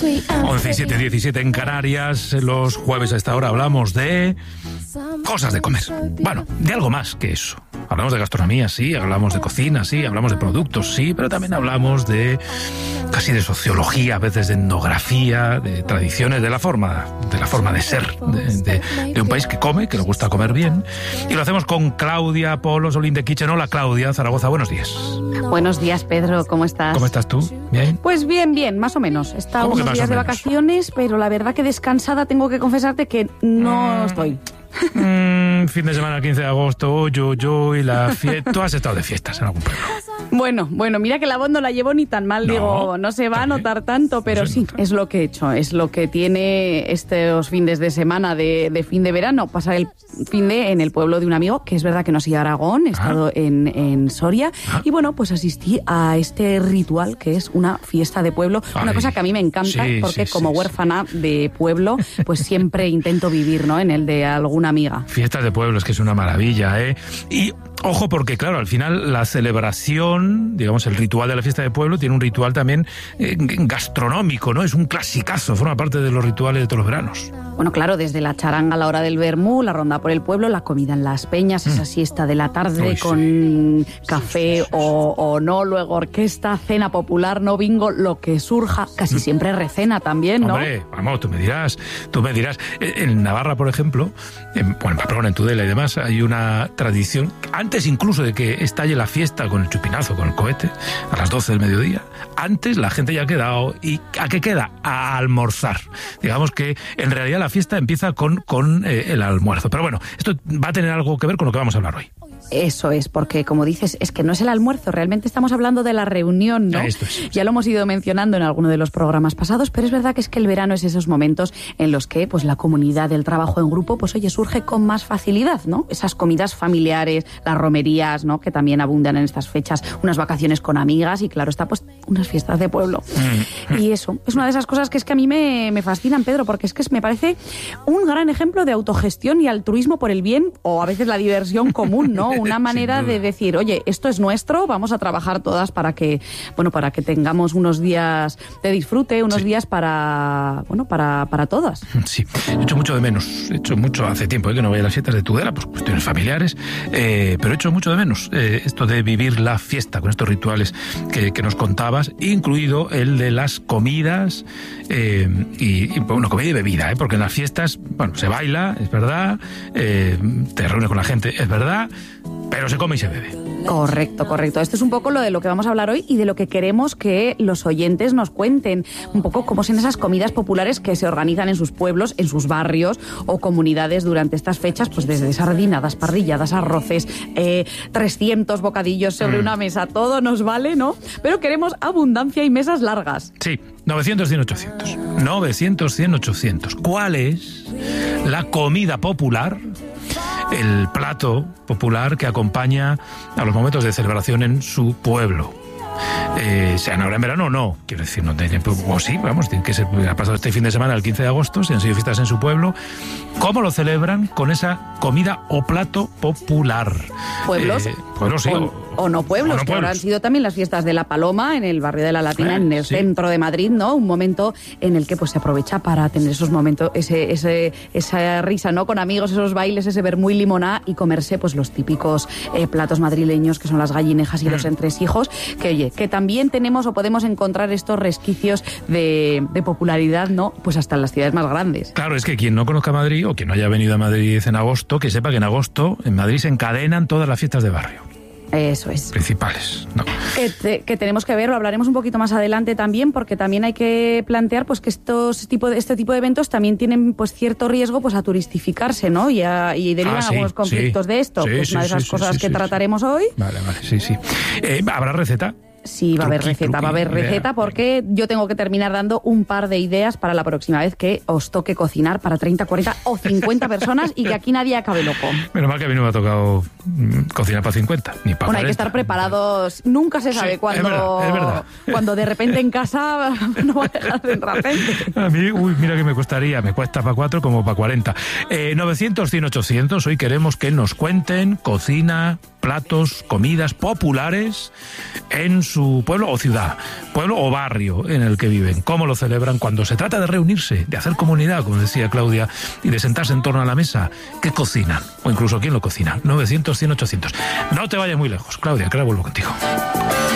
11:17 en Canarias. Los jueves a esta hora hablamos de cosas de comer. Bueno, de algo más que eso. Hablamos de gastronomía, sí, hablamos de cocina, sí, hablamos de productos, sí, pero también hablamos de casi de sociología, a veces de etnografía, de tradiciones, de la forma de ser de un país que come, que le gusta comer bien. Y lo hacemos con Claudia Polo, Solín de Kitchen. Hola, Claudia, Zaragoza, buenos días. Buenos días, Pedro, ¿cómo estás? ¿Cómo estás tú? ¿Bien? Pues bien, más o menos. He estado unos días de vacaciones, pero la verdad que descansada tengo que confesarte que no estoy. Fin de semana, 15 de agosto, yo y la fiesta. Tú has estado de fiestas en algún pueblo. Bueno, mira que la voz no la llevo ni tan mal, digo, no se va a notar tanto, pero sí, es lo que he hecho, es lo que tiene estos fines de semana de fin de verano, pasar el fin de en el pueblo de un amigo, que es verdad que no soy de Aragón, he estado en Soria, y bueno, pues asistí a este ritual que es una fiesta de pueblo, una cosa que a mí me encanta, porque como huérfana de pueblo, pues siempre intento vivir, ¿no?, en el de alguna amiga. Fiestas de pueblo, es que es una maravilla, ¿eh? Y ojo, porque claro, al final la celebración, digamos, el ritual de la fiesta de pueblo tiene un ritual también gastronómico, ¿no? Es un clasicazo, forma parte de los rituales de todos los veranos. Bueno, claro, desde la charanga a la hora del vermú, la ronda por el pueblo, la comida en las peñas, esa siesta de la tarde con café o no, luego orquesta, cena popular, no bingo, lo que surja, casi siempre recena también, ¿no? Hombre, vamos, tú me dirás. En Navarra, por ejemplo, en Pamplona, en Tudela y demás, hay una tradición, antes incluso de que estalle la fiesta con el chupinazo, con el cohete, a las 12 del mediodía, antes la gente ya ha quedado, ¿y a qué queda? A almorzar. Digamos que en realidad la fiesta empieza con el almuerzo. Pero bueno, esto va a tener algo que ver con lo que vamos a hablar hoy. Eso es, porque como dices, es que no es el almuerzo, realmente estamos hablando de la reunión, ¿no? Esto es. Ya lo hemos ido mencionando en alguno de los programas pasados, pero es verdad que es que el verano es esos momentos en los que pues la comunidad del trabajo en grupo, pues oye, surge con más facilidad, ¿no? Esas comidas familiares, las romerías, ¿no?, que también abundan en estas fechas, unas vacaciones con amigas y claro está, pues unas fiestas de pueblo. Y eso, es una de esas cosas que es que a mí me fascinan, Pedro, porque es que me parece un gran ejemplo de autogestión y altruismo por el bien o a veces la diversión común, ¿no? Una manera de decir, oye, esto es nuestro, vamos a trabajar todas para que tengamos unos días de disfrute, unos días para todas. Sí, he hecho mucho de menos, hace tiempo que no voy a las fiestas de Tudela, pues cuestiones familiares, pero he hecho mucho de menos esto de vivir la fiesta con estos rituales que nos contabas, incluido el de las comidas comida y bebida, porque en las fiestas, bueno, se baila, es verdad, te reúnes con la gente, es verdad, pero se come y se bebe. Correcto. Esto es un poco lo de lo que vamos a hablar hoy y de lo que queremos que los oyentes nos cuenten. Un poco cómo son esas comidas populares que se organizan en sus pueblos, en sus barrios o comunidades durante estas fechas, pues desde sardinadas, parrilladas, arroces, 300 bocadillos sobre una mesa, todo nos vale, ¿no? Pero queremos abundancia y mesas largas. Sí, 900-100-800. 900-100-800. ¿Cuál es la comida popular, el plato popular que acompaña a los momentos de celebración en su pueblo? Sean ahora en verano o no, quiero decir, no tiene, o sí, vamos, tiene que ser, ha pasado este fin de semana, el 15 de agosto, si han sido fiestas en su pueblo. ¿Cómo lo celebran con esa comida o plato popular? ¿Pueblos? Pueblos, sí. O no pueblos, que ahora han sido también las fiestas de la Paloma en el barrio de la Latina, en el centro de Madrid, ¿no? Un momento en el que pues se aprovecha para tener esos momentos, esa risa, ¿no?, con amigos, esos bailes, ese vermú y limoná y comerse pues los típicos platos madrileños que son las gallinejas y los entresijos, que oye, que también tenemos o podemos encontrar estos resquicios de popularidad, ¿no?, pues hasta en las ciudades más grandes. Claro, es que quien no conozca Madrid o quien no haya venido a Madrid en agosto, que sepa que en agosto en Madrid se encadenan todas las fiestas de barrio. Eso es. Principales, ¿no? Que tenemos que ver, lo hablaremos un poquito más adelante también, porque también hay que plantear pues que este tipo de eventos también tienen pues cierto riesgo pues a turistificarse, ¿no? Y derivan algunos conflictos de esto. Pues una de esas cosas que trataremos hoy. Vale, sí. ¿Habrá receta? Sí, va a haber receta, porque yo tengo que terminar dando un par de ideas para la próxima vez que os toque cocinar para 30, 40 o 50 personas y que aquí nadie acabe loco. Menos mal que a mí no me ha tocado cocinar para 50, ni para 40. Hay que estar preparados. Nunca se sabe cuándo, es verdad. Cuando de repente en casa no va a dejar de entrar gente. A mí, mira que me cuesta para 4 como para 40. 900-100-800, hoy queremos que nos cuenten cocina, platos, comidas populares en su pueblo o ciudad, pueblo o barrio en el que viven. ¿Cómo lo celebran cuando se trata de reunirse, de hacer comunidad, como decía Claudia, y de sentarse en torno a la mesa? ¿Qué cocinan? O incluso quién lo cocina. 900, 100, 800. No te vayas muy lejos, Claudia, que ahora vuelvo contigo.